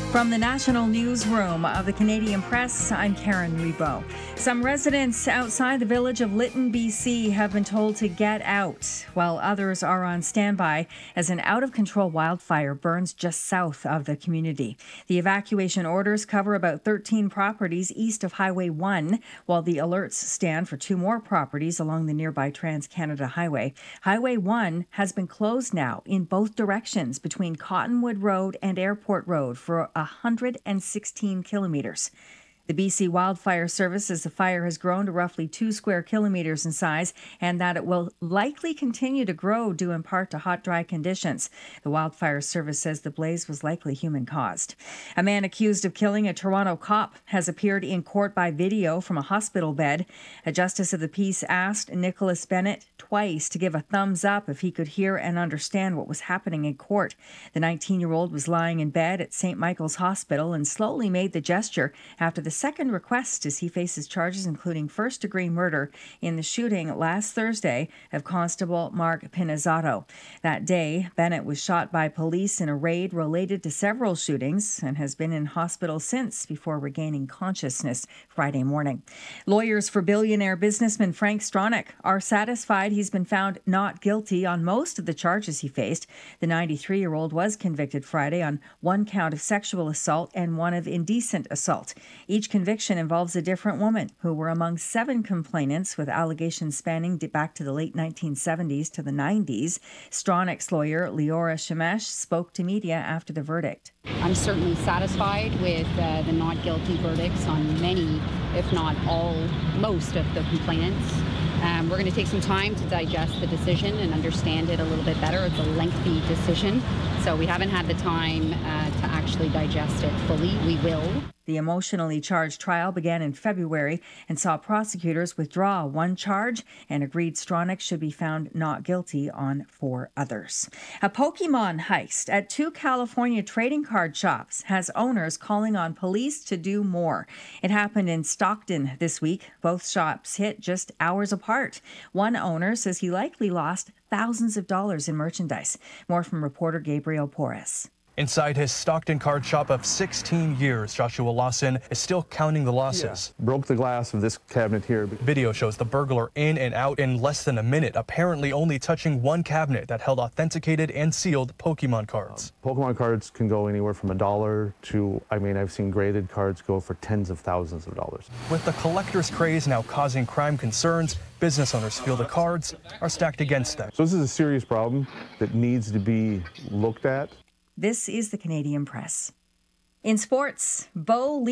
From the National Newsroom of the Canadian Press, I'm Karen Rebo. Some residents outside the village of Lytton, BC have been told to get out, while others are on standby as an out-of-control wildfire burns just south of the community. The evacuation orders cover about 13 properties east of Highway 1, while the alerts stand for 2 more properties along the nearby Trans-Canada Highway. Highway 1 has been closed now in both directions between Cottonwood Road and Airport Road for 116 kilometers. The BC Wildfire Service says the fire has grown to roughly 2 square kilometers in size and that it will likely continue to grow due in part to hot, dry conditions. The Wildfire Service says the blaze was likely human-caused. A man accused of killing a Toronto cop has appeared in court by video from a hospital bed. A justice of the peace asked Nicholas Bennett twice to give a thumbs up if he could hear and understand what was happening in court. The 19-year-old was lying in bed at St. Michael's Hospital and slowly made the gesture after the second request as he faces charges including first-degree murder in the shooting last Thursday of Constable Mark Pinizzato. That day, Bennett was shot by police in a raid related to several shootings and has been in hospital since before regaining consciousness Friday morning. Lawyers for billionaire businessman Frank Stronach are satisfied he's been found not guilty on most of the charges he faced. The 93-year-old was convicted Friday on 1 count of sexual assault and 1 of indecent assault. Each conviction involves a different woman who were among 7 complainants with allegations spanning back to the late 1970s to the 90s. Stronach's lawyer, Leora Shemesh, spoke to media after the verdict. I'm certainly satisfied with the not guilty verdicts on many, if not all, most of the complainants. We're going to take some time to digest the decision and understand it a little bit better. It's a lengthy decision, so we haven't had the time to actually digest it fully. We will. The emotionally charged trial began in February and saw prosecutors withdraw 1 charge and agreed Stronach should be found not guilty on 4 others. A Pokemon heist at 2 California trading card shops has owners calling on police to do more. It happened in Stockton this week. Both shops hit just hours apart. One owner says he likely lost thousands of dollars in merchandise. More from reporter Gabriel Porras. Inside his Stockton card shop of 16 years, Joshua Lawson is still counting the losses. Broke the glass of this cabinet here. Video shows the burglar in and out in less than a minute, apparently only touching 1 cabinet that held authenticated and sealed Pokemon cards. Pokemon cards can go anywhere from $1 to, I've seen graded cards go for tens of thousands of dollars. With the collector's craze now causing crime concerns, business owners feel the cards are stacked against them. So this is a serious problem that needs to be looked at. This is the Canadian Press. In sports, Bo